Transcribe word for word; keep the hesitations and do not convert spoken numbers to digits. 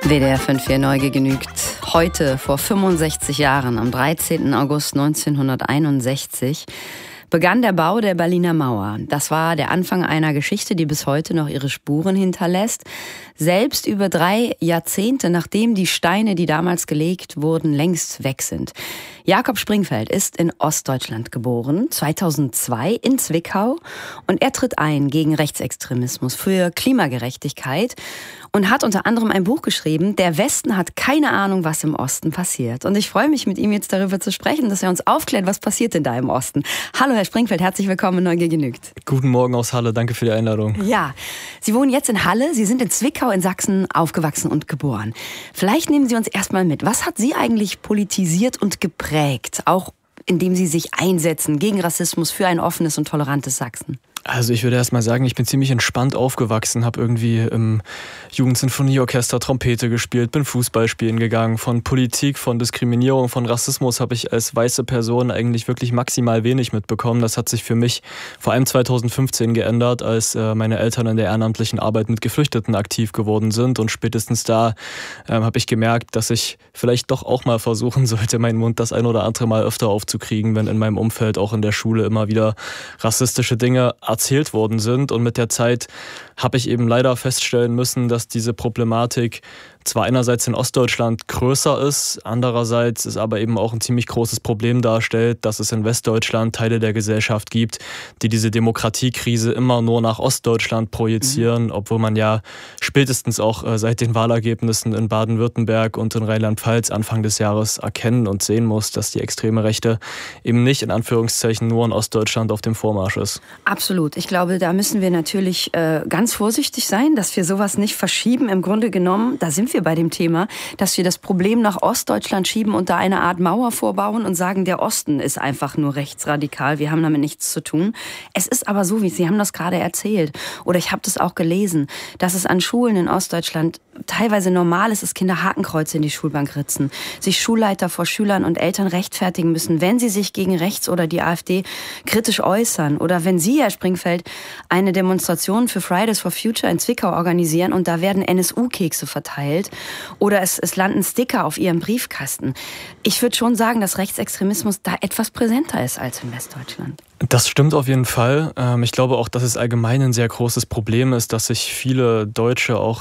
W D R fünf vier neu genügt. Heute vor fünfundsechzig Jahren, am dreizehnten August neunzehnhunderteinundsechzig, begann der Bau der Berliner Mauer. Das war der Anfang einer Geschichte, die bis heute noch ihre Spuren hinterlässt. Selbst über drei Jahrzehnte, nachdem die Steine, die damals gelegt wurden, längst weg sind. Jakob Springfeld ist in Ostdeutschland geboren, zweitausendzwei in Zwickau. Und er tritt ein gegen Rechtsextremismus, für Klimagerechtigkeit und hat unter anderem ein Buch geschrieben, Der Westen hat keine Ahnung, was im Osten passiert. Und ich freue mich, mit ihm jetzt darüber zu sprechen, dass er uns aufklärt, was passiert denn da im Osten. Hallo Herr Springfeld, herzlich willkommen in Neugier genügt. Guten Morgen aus Halle, danke für die Einladung. Ja, Sie wohnen jetzt in Halle, Sie sind in Zwickau in Sachsen aufgewachsen und geboren. Vielleicht nehmen Sie uns erstmal mit, was hat Sie eigentlich politisiert und geprägt, auch indem Sie sich einsetzen gegen Rassismus für ein offenes und tolerantes Sachsen? Also ich würde erst mal sagen, ich bin ziemlich entspannt aufgewachsen, habe irgendwie im Jugendsinfonieorchester Trompete gespielt, bin Fußball spielen gegangen. Von Politik, von Diskriminierung, von Rassismus habe ich als weiße Person eigentlich wirklich maximal wenig mitbekommen. Das hat sich für mich vor allem zweitausendfünfzehn geändert, als äh, meine Eltern in der ehrenamtlichen Arbeit mit Geflüchteten aktiv geworden sind. Und spätestens da äh, habe ich gemerkt, dass ich vielleicht doch auch mal versuchen sollte, meinen Mund das ein oder andere Mal öfter aufzukriegen, wenn in meinem Umfeld, auch in der Schule, immer wieder rassistische Dinge erzählt worden sind. Und mit der Zeit habe ich eben leider feststellen müssen, dass diese Problematik zwar einerseits in Ostdeutschland größer ist, andererseits es aber eben auch ein ziemlich großes Problem darstellt, dass es in Westdeutschland Teile der Gesellschaft gibt, die diese Demokratiekrise immer nur nach Ostdeutschland projizieren, mhm. obwohl man ja spätestens auch äh, seit den Wahlergebnissen in Baden-Württemberg und in Rheinland-Pfalz Anfang des Jahres erkennen und sehen muss, dass die extreme Rechte eben nicht in Anführungszeichen nur in Ostdeutschland auf dem Vormarsch ist. Absolut. Ich glaube, da müssen wir natürlich äh, ganz vorsichtig sein, dass wir sowas nicht verschieben. Im Grunde genommen, da sind wir bei dem Thema, dass wir das Problem nach Ostdeutschland schieben und da eine Art Mauer vorbauen und sagen, der Osten ist einfach nur rechtsradikal, wir haben damit nichts zu tun. Es ist aber so, wie Sie haben das gerade erzählt, oder ich habe das auch gelesen, dass es an Schulen in Ostdeutschland teilweise normal ist, dass Kinder Hakenkreuze in die Schulbank ritzen, sich Schulleiter vor Schülern und Eltern rechtfertigen müssen, wenn sie sich gegen rechts oder die AfD kritisch äußern, oder wenn Sie, Herr Springfeld, eine Demonstration für Fridays for Future in Zwickau organisieren und da werden N S U-Kekse verteilt oder es, es landen Sticker auf Ihrem Briefkasten. Ich würde schon sagen, dass Rechtsextremismus da etwas präsenter ist als in Westdeutschland. Das stimmt auf jeden Fall. Ich glaube auch, dass es allgemein ein sehr großes Problem ist, dass sich viele Deutsche auch